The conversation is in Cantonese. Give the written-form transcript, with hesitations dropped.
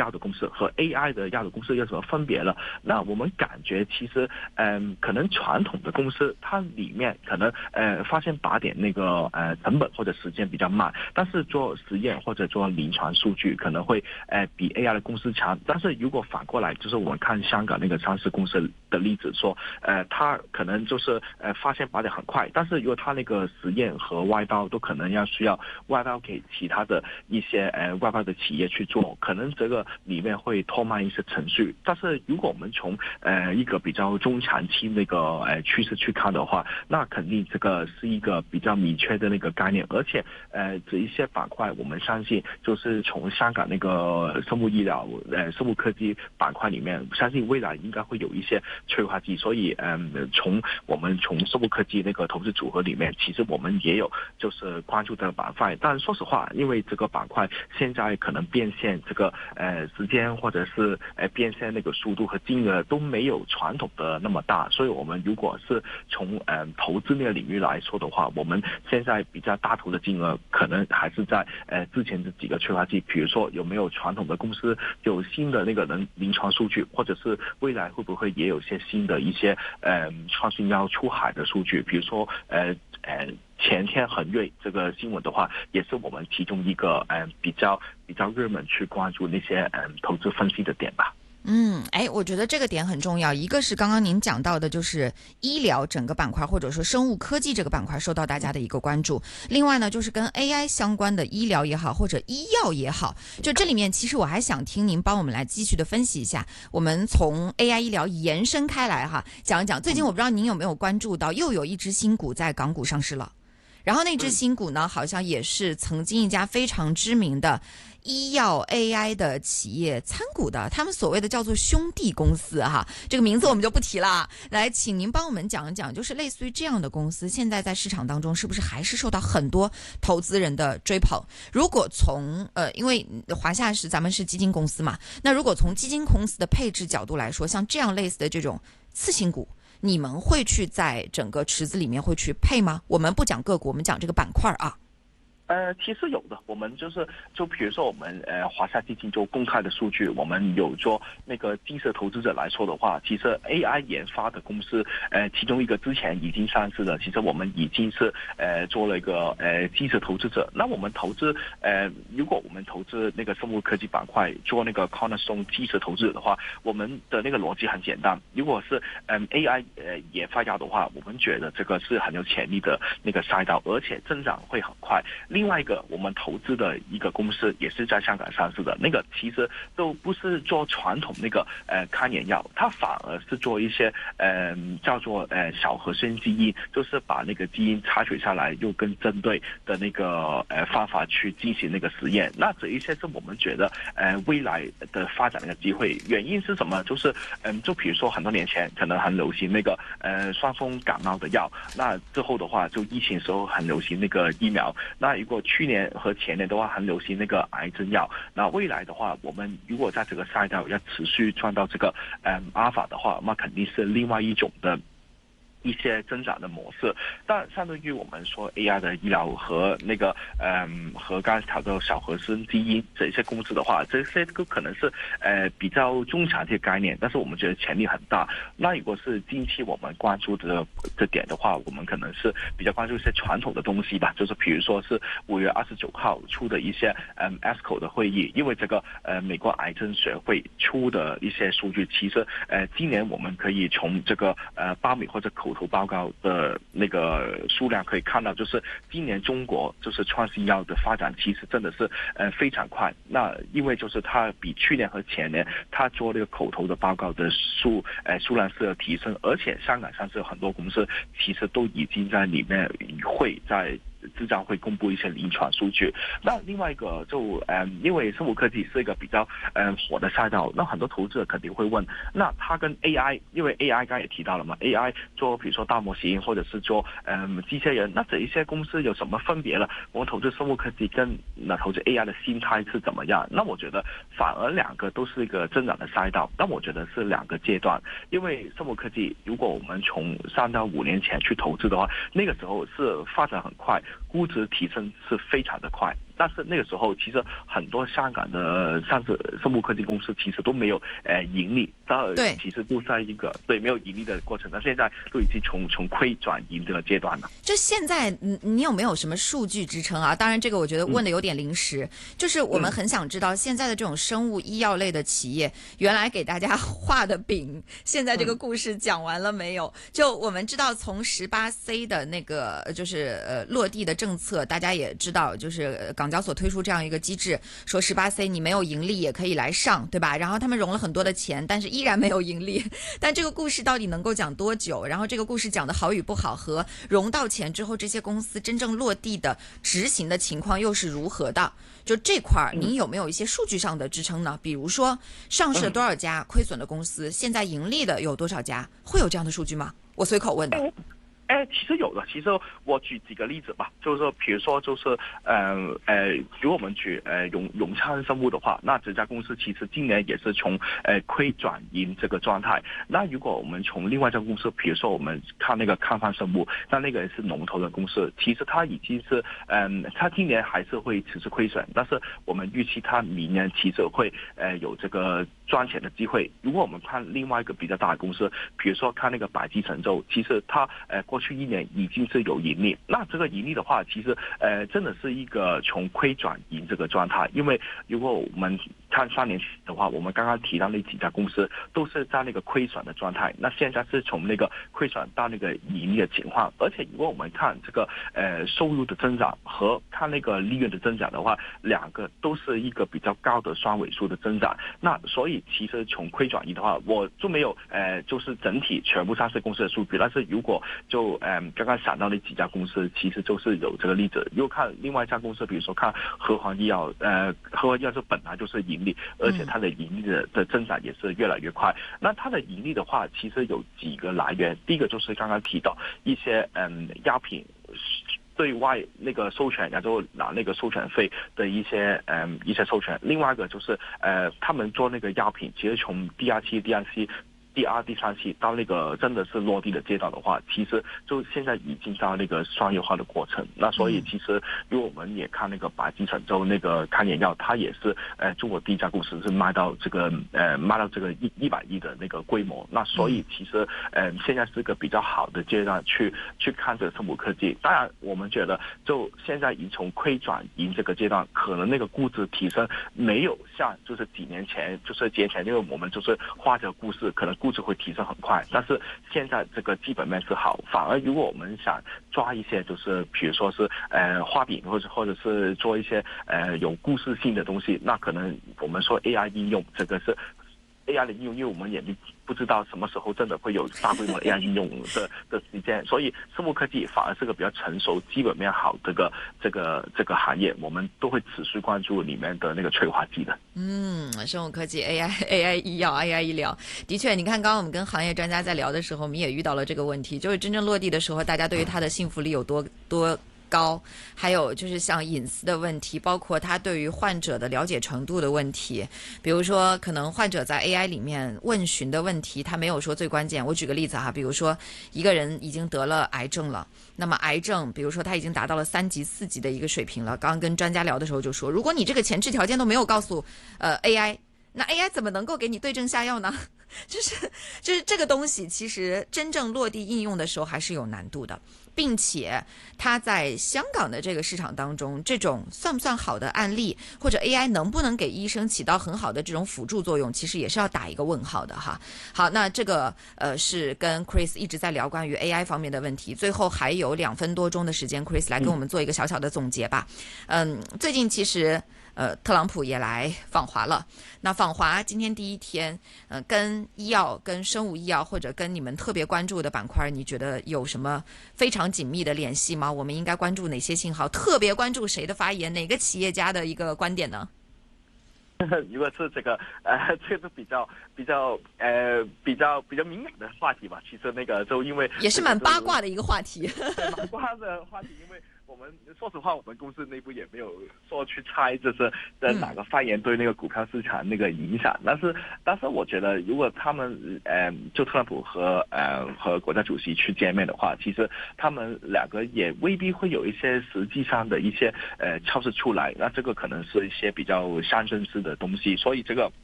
药的公司和 AI 的药的公司有什么分别了？那我们感觉其实可能传统的公司它里面可能发现靶点那个成本或者时间比较慢，但是做实验或者做临床数据可能会比 AI 的公司强。但是如果反过来，就是我们看香港那个上市公司的例子说，它可能就是发现靶点很快，但是如果它那个实验和外包都可能需要外包给其他的一些外包的企业去做，可能这个里面会拖慢一些程序。但是如果我们从一个比较中长期那个趋势去看的话，那肯定这个是一个比较明确的那个概念，而且这一些板块我们相信就是从香港那个生物医疗生物科技板块里面，相信未来应该会有一些催化剂，所以我们从生物科技那个投资组合里面，其实我们也有就是关注的板块。但说实话，因为这个板块现在可能变现这个时间或者是变现那个速度和金额都没有传统的那么大，所以我们如果是从投资那个领域来说的话，我们现在比较大头的金额可能还是在之前这几个催化剂，比如说有没有传统的公司有新的那个临床数据，或者是未来会不会也有些新的一些创新药出海的数据，比如说前天恒瑞这个新闻的话，也是我们其中一个比较热门去关注那些投资分析的点吧。 我觉得这个点很重要。一个是刚刚您讲到的，就是医疗整个板块或者说生物科技这个板块受到大家的一个关注。另外呢，就是跟 AI 相关的医疗也好，或者医药也好，就这里面其实我还想听您帮我们来继续的分析一下。我们从 AI 医疗延伸开来哈，讲一讲。最近我不知道您有没有关注到，又有一只新股在港股上市了。然后那只新股呢，好像也是曾经一家非常知名的医药 AI 的企业参股的，他们所谓的叫做兄弟公司哈，这个名字我们就不提了。来，请您帮我们讲一讲，就是类似于这样的公司，现在在市场当中是不是还是受到很多投资人的追捧？如果从因为华夏咱们是基金公司嘛，那如果从基金公司的配置角度来说，像这样类似的这种次新股，你们会去在整个池子里面会去配吗？我们不讲个股，我们讲这个板块啊。 其实有的，我们就比如说我们华夏基金就公开的数据，我们有做那个基石投资者来说的话，其实 AI 研发的公司其中一个之前已经上市的，其实我们已经是做了一个基石投资者。那我们投资如果我们投资那个生物科技板块做那个 Cornerstone 基石投资者的话，我们的那个逻辑很简单，如果是AI 研发药的话，我们觉得这个是很有潜力的那个赛道，而且增长会很快。另外一个我们投资的一个公司也是在香港上市的，那个其实都不是做传统那个抗炎药，它反而是做一些叫做小核酸基因，就是把那个基因插取下来，又更针对的那个方法去进行那个实验。那这一些是我们觉得未来的发展的机会。原因是什么？就是就比如说很多年前可能很流行那个双风感冒的药，那之后的话就疫情时候很流行那个疫苗，那如果去年和前年的话很流行那个癌症药，那未来的话我们如果在这个赛道要持续赚到这个阿尔法的话，那肯定是另外一种的一些增长的模式。但相对于我们说 AI 的医疗和那个和刚才谈到小核酸基因这些公司的话，这些都可能是比较中长期的概念，但是我们觉得潜力很大。那如果是近期我们关注的这点的话，我们可能是比较关注一些传统的东西吧，就是比如说是5月29号出的一些ASCO 的会议，因为这个美国癌症学会出的一些数据，其实今年我们可以从这个巴米或者口头报告的那个数量可以看到，就是今年中国就是创新药的发展其实真的是非常快。那因为就是它比去年和前年它做这个口头的报告的数量是有提升，而且香港上市有很多公司其实都已经在里面会在自然会公布一些临床数据。那另外一个就因为生物科技是一个比较火的赛道，那很多投资者肯定会问，那它跟 AI， 因为 AI 刚才也提到了嘛， AI 做比如说大模型或者是做机械人，那这一些公司有什么分别了？我们投资生物科技跟投资 AI 的心态是怎么样？那我觉得反而两个都是一个增长的赛道，但我觉得是两个阶段。因为生物科技如果我们从3到5年前去投资的话，那个时候是发展很快，估值提升是非常的快。 但是那个时候其实很多香港的上市生物科技公司其实都没有盈利， 对， 其实都在一个没有盈利的过程，那现在都已经从亏转盈这个阶段了。 就现在你有没有什么数据支撑啊？当然这个我觉得问的有点临时，就是我们很想知道现在的这种生物医药类的企业，原来给大家画的饼，现在这个故事讲完了没有？就我们知道从18C 的那个就是落地的政策，大家也知道，就是港交所推出这样一个机制，说18C 你没有盈利也可以来上，对吧？然后他们融了很多的钱，但是依然没有盈利。但这个故事到底能够讲多久？然后这个故事讲的好与不好，和融到钱之后这些公司真正落地的执行的情况又是如何的？就这块您有没有一些数据上的支撑呢？比如说上市了多少家亏损的公司，现在盈利的有多少家？会有这样的数据吗？我随口问的。 其实有的。其实我举几个例子吧，就是说，比如说，就是如果我们举永昌生物的话，那这家公司其实今年也是从亏转盈这个状态。那如果我们从另外一家公司，比如说我们看那个康方生物，那个也是龙头的公司，其实它已经是它今年还是会持续亏损，但是我们预期它明年其实会有这个赚钱的机会。如果我们看另外一个比较大的公司，比如说看那个百济神州，其实它过去1年已经是有盈利。那这个盈利的话，其实真的是一个从亏转盈这个状态。因为如果我们看3年的话，我们刚刚提到那几家公司都是在那个亏损的状态，那现在是从那个亏损到那个盈利的情况。而且如果我们看这个收入的增长和看那个利润的增长的话，两个都是一个比较高的双位数的增长。那所以其实从亏转盈的话，我就没有就是整体全部上市公司的数据，但是如果就刚刚想到那几家公司，其实就是有这个例子。如果看另外一家公司，比如说看和黄医药，和黄医药是本来就是盈利，而且它的盈利的增长也是越来越快。那它的盈利的话，其实有几个来源。第一个就是刚刚提到一些药品对外那个授权，然后拿那个授权费的一些授权。另外一个就是他们做那个药品，其实从第二期、第2、第3期到那个真的是落地的阶段的话，其实就现在已经到那个商业化的过程。那所以其实如果我们也看那个百济神州那个康眼药，它也是中国第一家公司是卖到这个100亿的那个规模。那所以其实现在是个比较好的阶段去看这个生物科技。当然我们觉得就现在已从亏转盈这个阶段，可能那个估值提升没有像就是几年前因为我们就是画这个故事，可能估值会提升很快，但是现在这个基本面是好。反而如果我们想抓一些就是比如说是画饼或者是做一些有故事性的东西，那可能我们说 AI 应用，这个是 AI 的应用，因为我们也不知道什么时候真的会有大规模的 AI 应用的时间，所以生物科技反而是个比较成熟、基本面好的这个行业，我们都会持续关注里面的那个催化剂的。 生物科技、AI 医药、AI 医疗，的确，你看刚刚我们跟行业专家在聊的时候，我们也遇到了这个问题，就是真正落地的时候，大家对于它的信服力有多高，还有就是像隐私的问题，包括他对于患者的了解程度的问题。比如说可能患者在 AI 里面问询的问题，他没有说最关键。我举个例子哈，比如说一个人已经得了癌症了，那么癌症比如说他已经达到了3级4级的一个水平了，刚刚跟专家聊的时候就说，如果你这个前置条件都没有告诉AI， 那 AI 怎么能够给你对症下药呢？就是这个东西其实真正落地应用的时候还是有难度的，并且它在香港的这个市场当中，这种算不算好的案例，或者 AI 能不能给医生起到很好的这种辅助作用，其实也是要打一个问号的哈。好，那这个是跟 Chris 一直在聊关于 AI 方面的问题，最后还有2分多钟的时间 ，Chris 来跟我们做一个小小的总结吧。最近其实特朗普也来访华了。那访华今天第1天，跟医药、跟生物医药或者跟你们特别关注的板块，你觉得有什么非常紧密的联系吗？我们应该关注哪些信号？特别关注谁的发言？哪个企业家的一个观点呢？ 如果是这个这个比较敏感的话题吧，其实那个就因为也是蛮八卦的一个话题， 蛮八卦的话题，因为我们说实话，我们公司内部也没有说去猜这是在哪个发言对那个股票市场那个影响，但是我觉得如果他们就特朗普和国家主席去见面的话，其实他们两个也未必会有一些实际上的一些超市出来，那这个可能是一些比较象征式的东西，所以这个